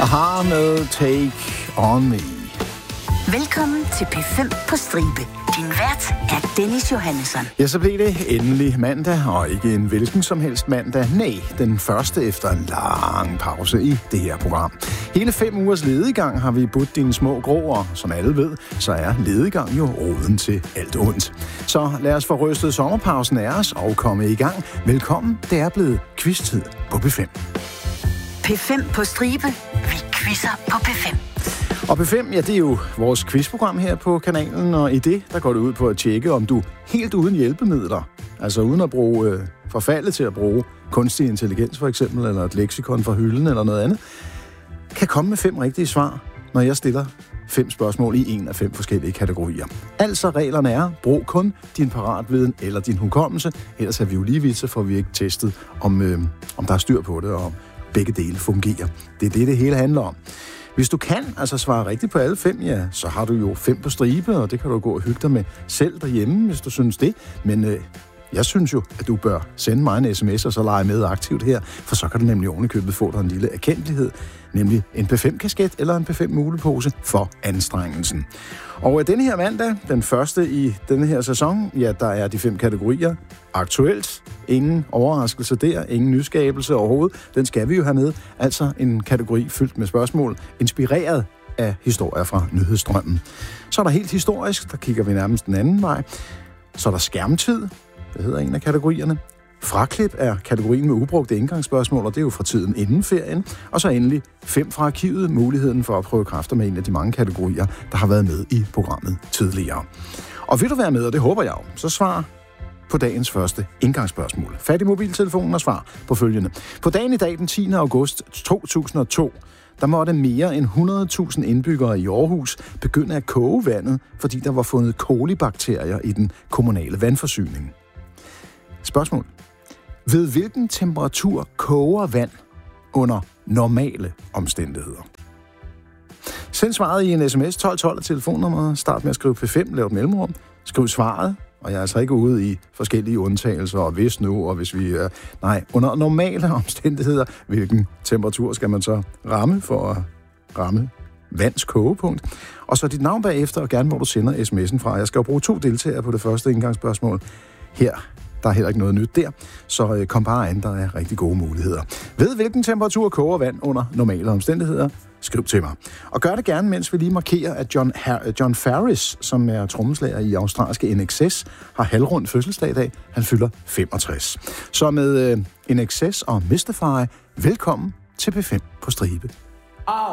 Aha med Take On Me. Velkommen til P5 på stribe. Din vært er Dennis Johannesson. Ja, så blev det endelig mandag, og ikke en hvilken som helst mandag. Nej, den første efter en lang pause i det her program. Hele 5 ugers lediggang har vi budt dine små gråer. Som alle ved, så er lediggang jo roden til alt ondt. Så lad os få rystet sommerpausen af os og komme i gang. Velkommen, det er blevet quiz-tid på P5. P5 på stribe. Vi quizzer på P5. Og P5, ja, det er jo vores quizprogram her på kanalen, og i det, der går det ud på at tjekke, om du helt uden hjælpemidler, altså uden at bruge forfaldet til at bruge kunstig intelligens for eksempel, eller et leksikon fra hylden eller noget andet, kan komme med 5 rigtige svar, når jeg stiller 5 spørgsmål i en af 5 forskellige kategorier. Altså reglerne er, brug kun din paratviden eller din hukommelse, ellers er vi jo lige vidt, så får vi ikke testet, om der er styr på det, og om begge dele fungerer. Det er det hele handler om. Hvis du kan altså svare rigtigt på alle 5, ja, så har du jo 5 på stribe, og det kan du gå og hygge dig med selv derhjemme, hvis du synes det. Men jeg synes jo, at du bør sende mig en sms og så lege med aktivt her, for så kan du nemlig ovenikøbet få dig en lille erkendelighed, nemlig en P5-kasket eller en P5-mulepose for anstrengelsen. Og denne her mandag, den første i denne her sæson, ja, der er de 5 kategorier. Aktuelt, ingen overraskelse der, ingen nyskabelse overhovedet. Den skal vi jo have med. Altså en kategori fyldt med spørgsmål, inspireret af historier fra nyhedsstrømmen. Så er der helt historisk, der kigger vi nærmest den anden vej. Så er der skærmtid, det hedder en af kategorierne. Fraklip er kategorien med ubrugte indgangsspørgsmål, og det er jo fra tiden inden ferien. Og så endelig 5 fra arkivet, muligheden for at prøve kræfter med en af de mange kategorier, der har været med i programmet tidligere. Og vil du være med, og det håber jeg jo, så svar på dagens første indgangsspørgsmål. Fat i mobiltelefonen og svar på følgende. På dagen i dag, den 10. august 2002, der måtte mere end 100.000 indbyggere i Aarhus begynde at koge vandet, fordi der var fundet kolibakterier i den kommunale vandforsyning. Spørgsmål. Ved hvilken temperatur koger vand under normale omstændigheder? Send svaret i en sms 1212 af telefonnummeret. Start med at skrive P5, lav et mellemrum. Skriv svaret, og jeg er altså ikke ude i forskellige undtagelser, og hvis nu, og hvis vi... nej, under normale omstændigheder, hvilken temperatur skal man så ramme for at ramme vands kogepunkt? Og så dit navn bagefter, og gerne hvor du sender sms'en fra. Jeg skal jo bruge 2 deltagere på det første indgangsspørgsmål. Her, der er heller ikke noget nyt der, så kom bare an, der er rigtig gode muligheder. Ved hvilken temperatur koger vand under normale omstændigheder? Skriv til mig. Og gør det gerne, mens vi lige markerer, at John Farris, som er trommeslager i australske INXS, har halvrund fødselsdag i dag. Han fylder 65. Så med INXS og Mystify, velkommen til P5 på stribe.